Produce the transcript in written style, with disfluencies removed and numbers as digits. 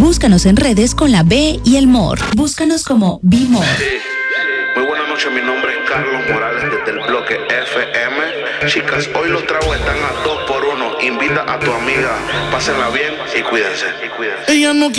Búscanos en redes con la B y el More. Búscanos como B-More. Sí. Muy buenas noches, mi nombre es Carlos Morales desde el bloque FM. Chicas, hoy los tragos están a 2 por 1. Invita a tu amiga, pásenla bien y cuídense. Ella no